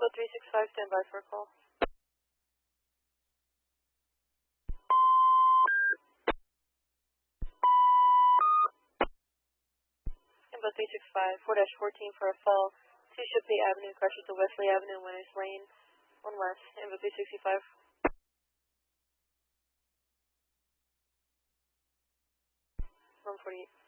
Info 365, stand by for a call. Info 365, 4-14 for a fall. 2 Shipley Avenue, crashes to Wesley Avenue, Winners Lane, 1 West. Info 365. 148.